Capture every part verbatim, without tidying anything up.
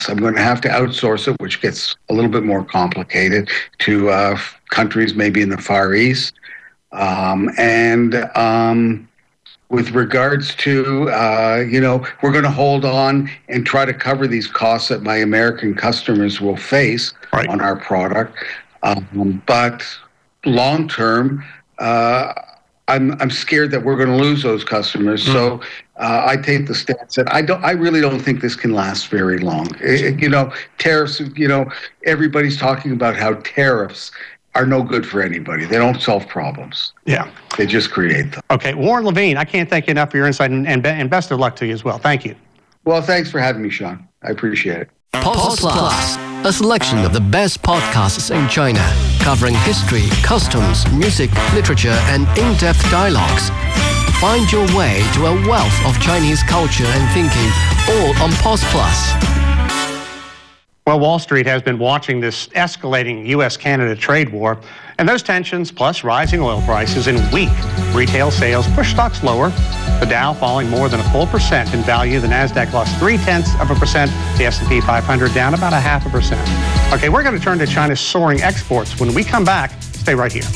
I'm going to have to outsource it, which gets a little bit more complicated, to uh, countries maybe in the Far East. Um, and um, with regards to, uh, you know, we're going to hold on and try to cover these costs that my American customers will face right. on our product. Um, but long term, uh, I'm I'm scared that we're going to lose those customers. Mm. So uh, I take the stance that I don't. I really don't think this can last very long. It, you know, tariffs. You know, everybody's talking about how tariffs are no good for anybody. They don't solve problems. Yeah, they just create them. Okay, Warren Levine, I can't thank you enough for your insight, and, and, and best of luck to you as well. Thank you. Well, thanks for having me, Sean. I appreciate it. Pulse Plus, a selection of the best podcasts in China, covering history, customs, music, literature, and in-depth dialogues. Find your way to a wealth of Chinese culture and thinking, all on Pulse Plus. Well, Wall Street has been watching this escalating U S Canada trade war, and those tensions, plus rising oil prices and weak retail sales, push stocks lower. The Dow falling more than a full percent in value. The Nasdaq lost three-tenths of a percent. The S and P five hundred down about a half a percent. Okay, we're going to turn to China's soaring exports. When we come back, stay right here.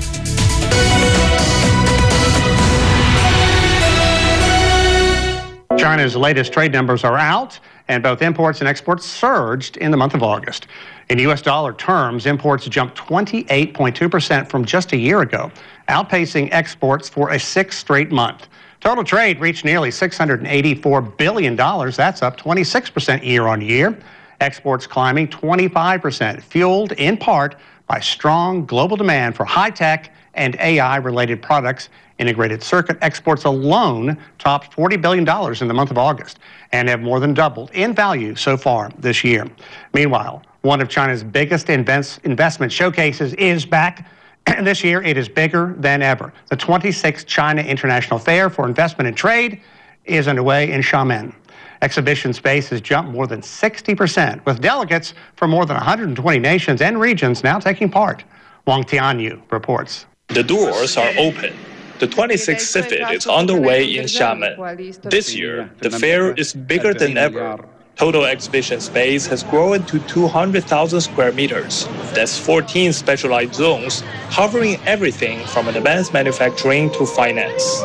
China's latest trade numbers are out, and both imports and exports surged in the month of August. In U S dollar terms, imports jumped twenty-eight point two percent from just a year ago, outpacing exports for a sixth straight month. Total trade reached nearly six hundred eighty-four billion dollars. That's up twenty-six percent year on year. Exports climbing twenty-five percent, fueled in part by strong global demand for high-tech and A I-related products. Integrated circuit exports alone topped forty billion dollars in the month of August and have more than doubled in value so far this year. Meanwhile, one of China's biggest invest investment showcases is back. And this year, it is bigger than ever. The twenty-sixth China International Fair for Investment and Trade is underway in Xiamen. Exhibition space has jumped more than sixty percent, with delegates from more than one hundred twenty nations and regions now taking part. Wang Tianyu reports. The doors are open. The twenty-sixth C I F I D is underway in Xiamen. This year, the fair is bigger than ever. Total exhibition space has grown to two hundred thousand square meters. That's fourteen specialized zones, covering everything from advanced manufacturing to finance.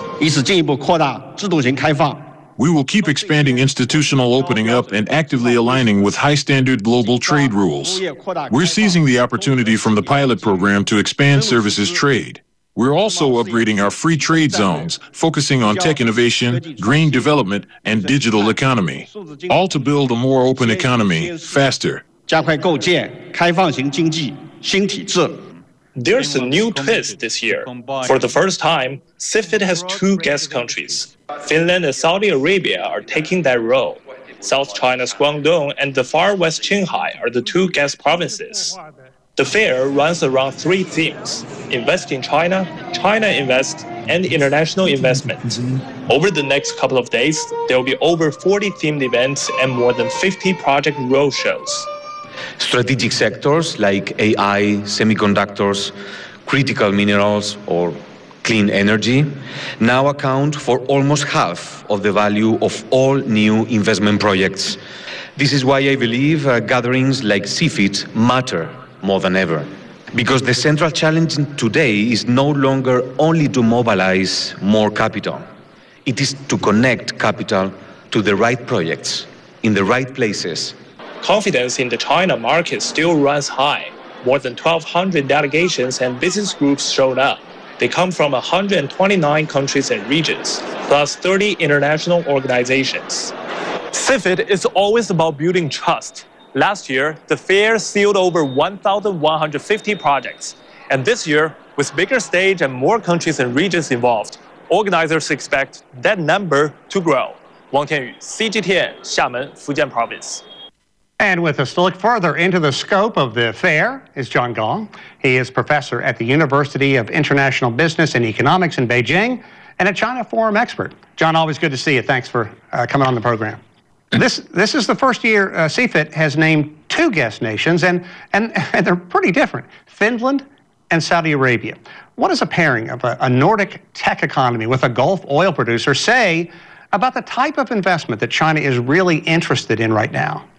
We will keep expanding institutional opening up and actively aligning with high-standard global trade rules. We're seizing the opportunity from the pilot program to expand services trade. We're also upgrading our free trade zones, focusing on tech innovation, green development, and digital economy, all to build a more open economy faster. There's a new twist this year. For the first time, C I F I D has two guest countries. Finland and Saudi Arabia are taking that role. South China's Guangdong and the far west Qinghai are the two guest provinces. The fair runs around three themes: Invest in China, China Invest, and international investment. Over the next couple of days, there will be over forty themed events and more than fifty project roadshows. Strategic sectors like A I, semiconductors, critical minerals, or clean energy now account for almost half of the value of all new investment projects. This is why I believe uh, gatherings like C I F I D matter more than ever. Because the central challenge today is no longer only to mobilize more capital. It is to connect capital to the right projects, in the right places. Confidence in the China market still runs high. More than twelve hundred delegations and business groups showed up. They come from one hundred twenty-nine countries and regions, plus thirty international organizations. C I F I D is always about building trust. Last year, the fair sealed over one thousand one hundred fifty projects. And this year, with bigger stage and more countries and regions involved, organizers expect that number to grow. Wang Tianyu, C G T N, Xiamen, Fujian Province. And with us to look further into the scope of the fair is John Gong. He is professor at the University of International Business and Economics in Beijing and a China Forum expert. John, always good to see you. Thanks for uh, coming on the program. This this is the first year uh, C I F I D has named two guest nations, and, and, and they're pretty different, Finland and Saudi Arabia. What does a pairing of a, a Nordic tech economy with a Gulf oil producer say about the type of investment that China is really interested in right now?